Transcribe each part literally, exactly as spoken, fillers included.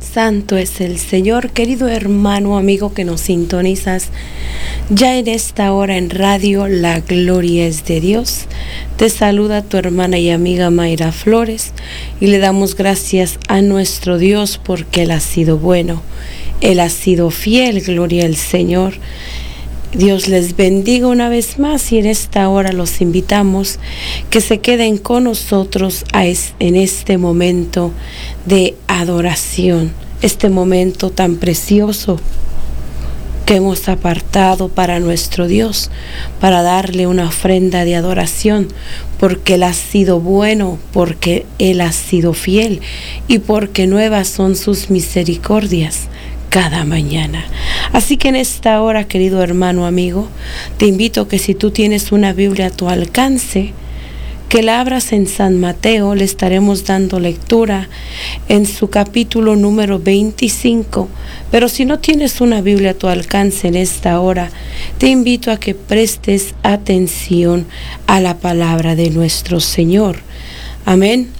Santo es el Señor, querido hermano, amigo que nos sintonizas ya en esta hora en radio La Gloria es de Dios. Te saluda tu hermana y amiga Mayra Flores y le damos gracias a nuestro Dios porque Él ha sido bueno, Él ha sido fiel, gloria al Señor. Dios les bendiga una vez más y en esta hora los invitamos que se queden con nosotros a es, en este momento de adoración, este momento tan precioso que hemos apartado para nuestro Dios, para darle una ofrenda de adoración, porque Él ha sido bueno, porque Él ha sido fiel y porque nuevas son sus misericordias cada mañana. Así que en esta hora, querido hermano, amigo, te invito que si tú tienes una Biblia a tu alcance, que la abras en San Mateo. Le estaremos dando lectura en su capítulo número veinticinco. Pero si no tienes una Biblia a tu alcance en esta hora, te invito a que prestes atención a la palabra de nuestro Señor. Amén.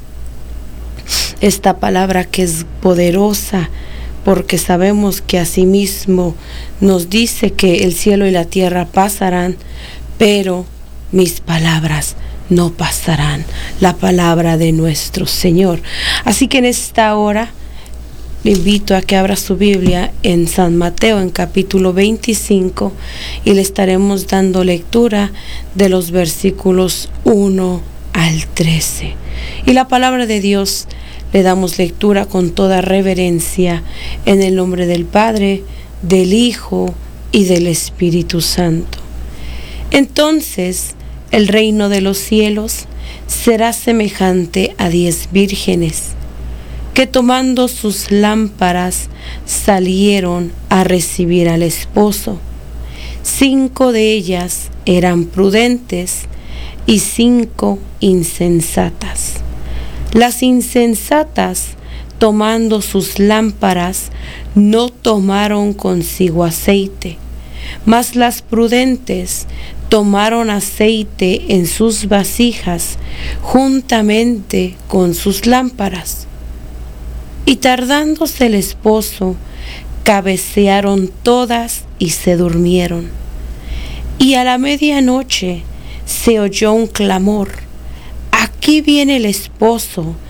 Esta palabra que es poderosa, porque sabemos que asimismo nos dice que el cielo y la tierra pasarán, pero mis palabras no pasarán. La palabra de nuestro Señor. Así que en esta hora le invito a que abra su Biblia en San Mateo, en capítulo veinticinco, y le estaremos dando lectura de los versículos uno al trece. Y la palabra de Dios le damos lectura con toda reverencia en el nombre del Padre, del Hijo y del Espíritu Santo. Entonces el reino de los cielos será semejante a diez vírgenes que tomando sus lámparas salieron a recibir al esposo. Cinco de ellas eran prudentes y cinco insensatas. Las insensatas, tomando sus lámparas, no tomaron consigo aceite, mas las prudentes tomaron aceite en sus vasijas juntamente con sus lámparas. Y tardándose el esposo, cabecearon todas y se durmieron. Y a la medianoche se oyó un clamor: aquí viene el esposo,